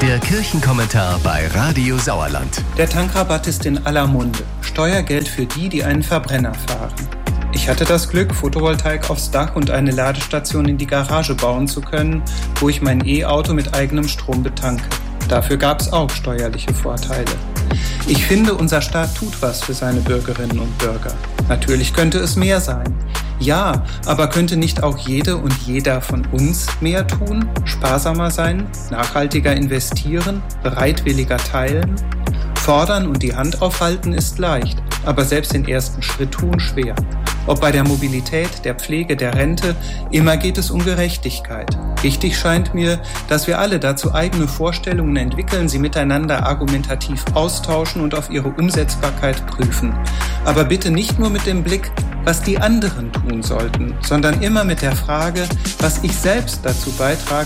Der Kirchenkommentar bei Radio Sauerland. Der Tankrabatt ist in aller Munde. Steuergeld für die, die einen Verbrenner fahren. Ich hatte das Glück, Photovoltaik aufs Dach und eine Ladestation in die Garage bauen zu können, wo ich mein E-Auto mit eigenem Strom betanke. Dafür gab es auch steuerliche Vorteile. Ich finde, unser Staat tut was für seine Bürgerinnen und Bürger. Natürlich könnte es mehr sein. Ja, aber könnte nicht auch jede und jeder von uns mehr tun, sparsamer sein, nachhaltiger investieren, bereitwilliger teilen? Fordern und die Hand aufhalten ist leicht, aber selbst den ersten Schritt tun schwer. Ob bei der Mobilität, der Pflege, der Rente, immer geht es um Gerechtigkeit. Wichtig scheint mir, dass wir alle dazu eigene Vorstellungen entwickeln, sie miteinander argumentativ austauschen und auf ihre Umsetzbarkeit prüfen. Aber bitte nicht nur mit dem Blick, was die anderen tun sollten, sondern immer mit der Frage, was ich selbst dazu beitrage,